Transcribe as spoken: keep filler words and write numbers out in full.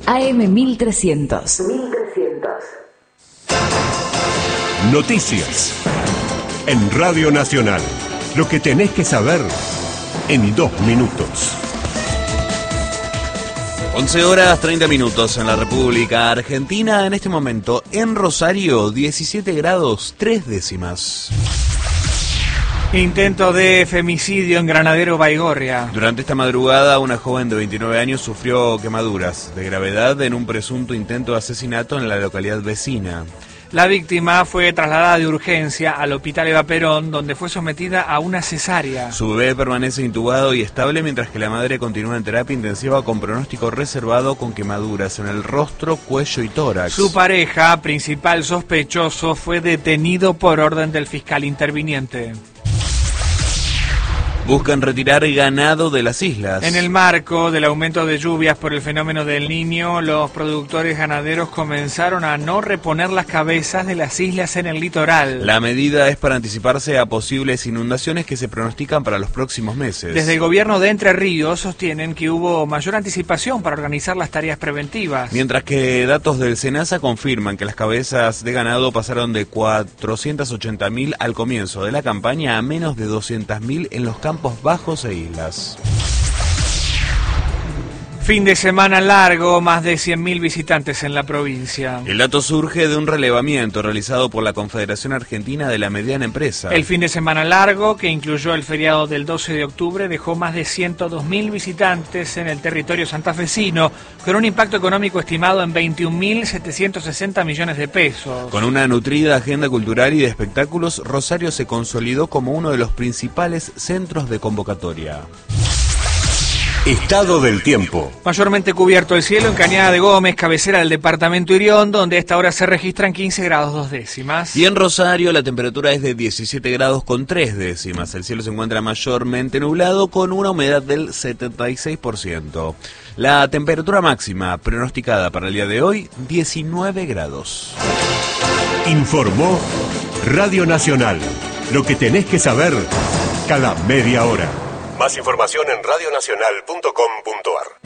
A M mil trescientos. mil trescientos. Noticias. En Radio Nacional. Lo que tenés que saber en dos minutos. once horas treinta minutos en la República Argentina. En este momento, en Rosario, diecisiete grados tres décimas. Intento de femicidio en Granadero Baigorria. Durante esta madrugada, una joven de veintinueve años sufrió quemaduras de gravedad en un presunto intento de asesinato en la localidad vecina. La víctima fue trasladada de urgencia al Hospital Eva Perón, donde fue sometida a una cesárea. Su bebé permanece intubado y estable, mientras que la madre continúa en terapia intensiva con pronóstico reservado, con quemaduras en el rostro, cuello y tórax. Su pareja, principal sospechoso, fue detenido por orden del fiscal interviniente. Buscan retirar ganado de las islas. En el marco del aumento de lluvias por el fenómeno del Niño, los productores ganaderos comenzaron a no reponer las cabezas de las islas en el litoral. La medida es para anticiparse a posibles inundaciones que se pronostican para los próximos meses. Desde el gobierno de Entre Ríos sostienen que hubo mayor anticipación para organizar las tareas preventivas. Mientras que datos del SENASA confirman que las cabezas de ganado pasaron de cuatrocientas ochenta mil al comienzo de la campaña a menos de doscientas mil en los campos bajos e islas. Fin de semana largo, más de cien mil visitantes en la provincia. El dato surge de un relevamiento realizado por la Confederación Argentina de la Mediana Empresa. El fin de semana largo, que incluyó el feriado del doce de octubre, dejó más de ciento dos mil visitantes en el territorio santafesino, con un impacto económico estimado en veintiún mil setecientos sesenta millones de pesos. Con una nutrida agenda cultural y de espectáculos, Rosario se consolidó como uno de los principales centros de convocatoria. Estado del tiempo. Mayormente cubierto el cielo en Cañada de Gómez, cabecera del departamento Irión, donde a esta hora se registran quince grados dos décimas. Y en Rosario la temperatura es de diecisiete grados con tres décimas. El cielo se encuentra mayormente nublado con una humedad del setenta y seis por ciento. La temperatura máxima pronosticada para el día de hoy, diecinueve grados. Informó Radio Nacional. Lo que tenés que saber cada media hora. Más información en radionacional punto com punto ar.